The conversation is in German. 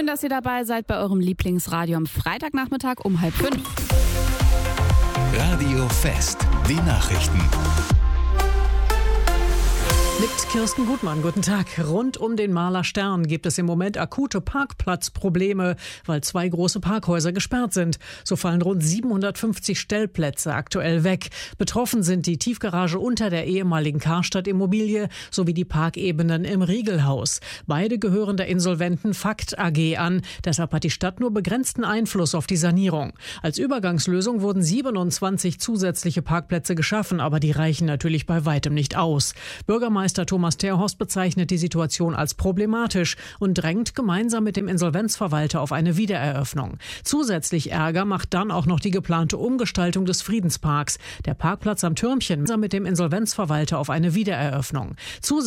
dass ihr dabei seid bei eurem Lieblingsradio am Freitagnachmittag um 4:30. Radio Fest, die Nachrichten. Mit Kirsten Gutmann, guten Tag. Rund um den Mahler Stern gibt es im Moment akute Parkplatzprobleme, weil 2 große Parkhäuser gesperrt sind. So fallen rund 750 Stellplätze aktuell weg. Betroffen sind die Tiefgarage unter der ehemaligen Karstadt-Immobilie sowie die Parkebenen im Riegelhaus. Beide gehören der insolventen Fakt AG an. Deshalb hat die Stadt nur begrenzten Einfluss auf die Sanierung. Als Übergangslösung wurden 27 zusätzliche Parkplätze geschaffen, aber die reichen natürlich bei weitem nicht aus. Bürgermeister Thomas Terhorst bezeichnet die Situation als problematisch und drängt gemeinsam mit dem Insolvenzverwalter auf eine Wiedereröffnung. Zusätzlich Ärger macht dann auch noch die geplante Umgestaltung des Friedensparks. Der Parkplatz am Türmchen mit dem Insolvenzverwalter auf eine Wiedereröffnung.